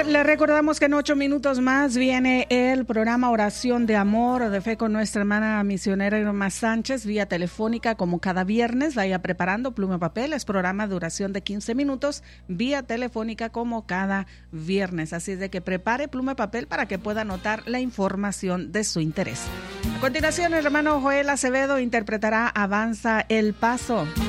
Le recordamos que en 8 minutos más viene el programa Oración de Amor de Fe con nuestra hermana misionera Irma Sánchez, vía telefónica como cada viernes. Vaya preparando pluma y papel, es programa de duración de 15 minutos, vía telefónica como cada viernes. Así es de que prepare pluma y papel para que pueda anotar la información de su interés. A continuación, el hermano Joel Acevedo interpretará Avanza el Paso.